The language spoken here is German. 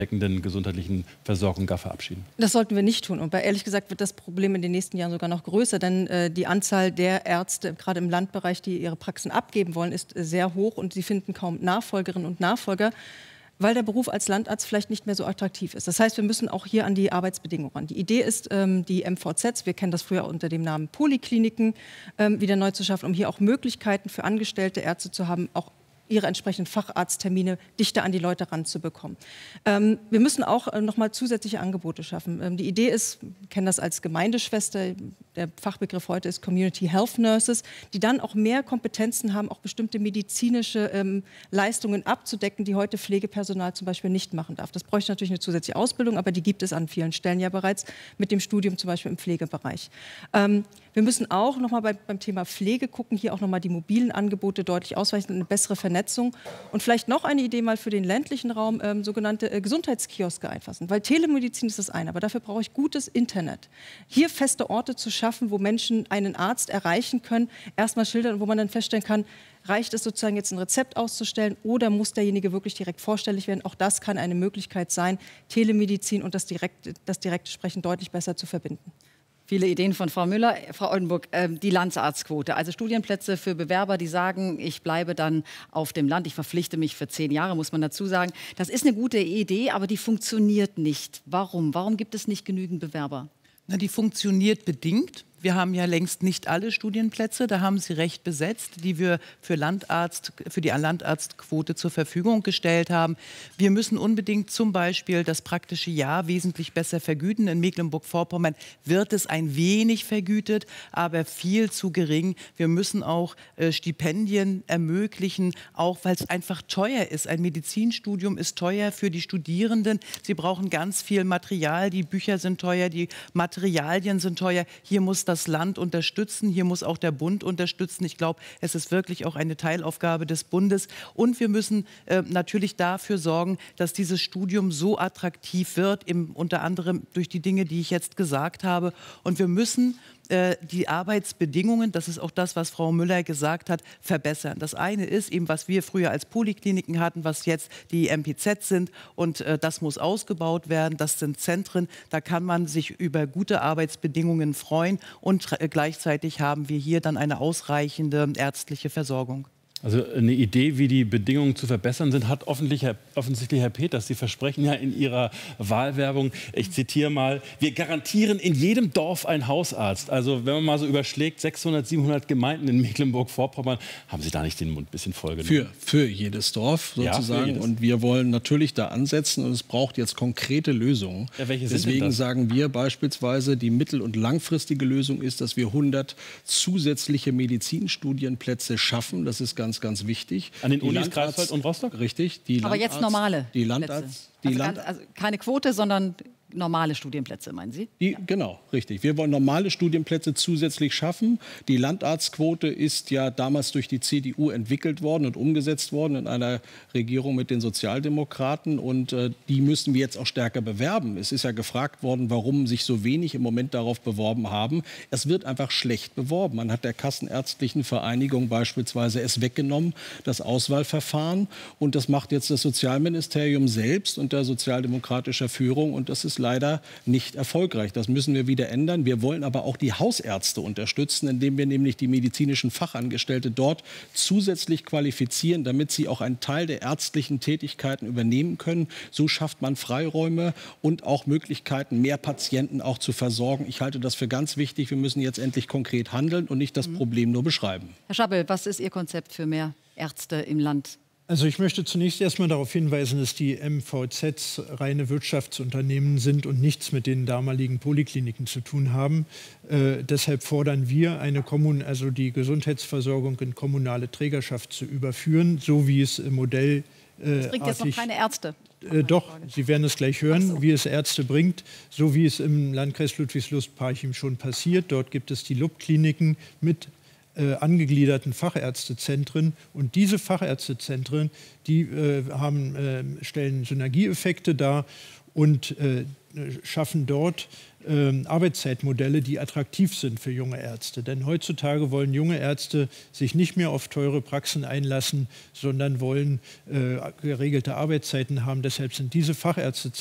gesundheitlichen Versorgung gar verabschieden. Das sollten wir nicht tun. Und ehrlich gesagt wird das Problem in den nächsten Jahren sogar noch größer, denn die Anzahl der Ärzte, gerade im Landbereich, die ihre Praxen abgeben wollen, ist sehr hoch und sie finden kaum Nachfolgerinnen und Nachfolger, weil der Beruf als Landarzt vielleicht nicht mehr so attraktiv ist. Das heißt, wir müssen auch hier an die Arbeitsbedingungen ran. Die Idee ist, die MVZs, wir kennen das früher unter dem Namen Polikliniken, wieder neu zu schaffen, um hier auch Möglichkeiten für angestellte Ärzte zu haben, auch ihre entsprechenden Facharzttermine dichter an die Leute ranzubekommen. Wir müssen auch nochmal zusätzliche Angebote schaffen. Die Idee ist, wir kennen das als Gemeindeschwester, der Fachbegriff heute ist Community Health Nurses, die dann auch mehr Kompetenzen haben, auch bestimmte medizinische Leistungen abzudecken, die heute Pflegepersonal zum Beispiel nicht machen darf. Das bräuchte natürlich eine zusätzliche Ausbildung, aber die gibt es an vielen Stellen ja bereits mit dem Studium zum Beispiel im Pflegebereich. Wir müssen auch nochmal beim Thema Pflege gucken, hier auch nochmal die mobilen Angebote deutlich ausweichen, eine bessere Vernetzung und vielleicht noch eine Idee mal für den ländlichen Raum, sogenannte Gesundheitskioske einfassen. Weil Telemedizin ist das eine, aber dafür brauche ich gutes Internet. Hier feste Orte zu schaffen, wo Menschen einen Arzt erreichen können, erstmal schildern, wo man dann feststellen kann, reicht es sozusagen jetzt ein Rezept auszustellen oder muss derjenige wirklich direkt vorstellig werden? Auch das kann eine Möglichkeit sein, Telemedizin und das direkte Sprechen deutlich besser zu verbinden. Viele Ideen von Frau Müller. Frau Oldenburg, die Landarztquote, also Studienplätze für Bewerber, die sagen, ich bleibe dann auf dem Land, ich verpflichte mich für 10 Jahre, muss man dazu sagen. Das ist eine gute Idee, aber die funktioniert nicht. Warum? Warum gibt es nicht genügend Bewerber? Na, die funktioniert bedingt. Wir haben ja längst nicht alle Studienplätze, da haben Sie recht besetzt, die wir für die Landarztquote zur Verfügung gestellt haben. Wir müssen unbedingt zum Beispiel das praktische Jahr wesentlich besser vergüten. In Mecklenburg-Vorpommern wird es ein wenig vergütet, aber viel zu gering. Wir müssen auch Stipendien ermöglichen, auch weil es einfach teuer ist. Ein Medizinstudium ist teuer für die Studierenden. Sie brauchen ganz viel Material, die Bücher sind teuer, die Materialien sind teuer. Hier muss das Land unterstützen, hier muss auch der Bund unterstützen. Ich glaube, es ist wirklich auch eine Teilaufgabe des Bundes. Und wir müssen natürlich dafür sorgen, dass dieses Studium so attraktiv wird, unter anderem durch die Dinge, die ich jetzt gesagt habe. Und wir müssen die Arbeitsbedingungen, das ist auch das, was Frau Müller gesagt hat, verbessern. Das eine ist eben, was wir früher als Polikliniken hatten, was jetzt die MPZ sind und das muss ausgebaut werden. Das sind Zentren, da kann man sich über gute Arbeitsbedingungen freuen und gleichzeitig haben wir hier dann eine ausreichende ärztliche Versorgung. Also eine Idee, wie die Bedingungen zu verbessern sind, hat offensichtlich Herr Peters. Sie versprechen ja in Ihrer Wahlwerbung, ich zitiere mal, wir garantieren in jedem Dorf einen Hausarzt. Also wenn man mal so überschlägt, 600, 700 Gemeinden in Mecklenburg-Vorpommern, haben Sie da nicht den Mund ein bisschen voll genommen? Für jedes Dorf sozusagen. Ja, jedes. Und wir wollen natürlich da ansetzen und es braucht jetzt konkrete Lösungen. Ja, welche sind Deswegen denn das? sagen wir beispielsweise, die mittel- und langfristige Lösung ist, dass wir 100 zusätzliche Medizinstudienplätze schaffen. Das ist ganz wichtig. An den Unis Greifswald und Rostock? Richtig. Aber jetzt normale Plätze. Also keine Quote, sondern normale Studienplätze, meinen Sie? Genau, richtig. Wir wollen normale Studienplätze zusätzlich schaffen. Die Landarztquote ist ja damals durch die CDU entwickelt worden und umgesetzt worden in einer Regierung mit den Sozialdemokraten. Und die müssen wir jetzt auch stärker bewerben. Es ist ja gefragt worden, warum sich so wenig im Moment darauf beworben haben. Es wird einfach schlecht beworben. Man hat der Kassenärztlichen Vereinigung beispielsweise es weggenommen, das Auswahlverfahren. Und das macht jetzt das Sozialministerium selbst unter sozialdemokratischer Führung. Und das ist leider nicht erfolgreich. Das müssen wir wieder ändern. Wir wollen aber auch die Hausärzte unterstützen, indem wir nämlich die medizinischen Fachangestellte dort zusätzlich qualifizieren, damit sie auch einen Teil der ärztlichen Tätigkeiten übernehmen können. So schafft man Freiräume und auch Möglichkeiten, mehr Patienten auch zu versorgen. Ich halte das für ganz wichtig. Wir müssen jetzt endlich konkret handeln und nicht das Problem nur beschreiben. Herr Schabbel, was ist Ihr Konzept für mehr Ärzte im Land? Also ich möchte zunächst erstmal darauf hinweisen, dass die MVZs reine Wirtschaftsunternehmen sind und nichts mit den damaligen Polikliniken zu tun haben. Deshalb fordern wir, die Gesundheitsversorgung in kommunale Trägerschaft zu überführen, so wie es im Modell das bringt jetzt noch keine Ärzte. Doch, Sie werden es gleich hören, wie es Ärzte bringt, so wie es im Landkreis Ludwigslust-Parchim schon passiert. Dort gibt es die LUB-Kliniken mit angegliederten Fachärztezentren. Und diese Fachärztezentren, die stellen Synergieeffekte dar und schaffen dort Arbeitszeitmodelle, die attraktiv sind für junge Ärzte. Denn heutzutage wollen junge Ärzte sich nicht mehr auf teure Praxen einlassen, sondern wollen geregelte Arbeitszeiten haben. Deshalb sind diese Fachärztezentren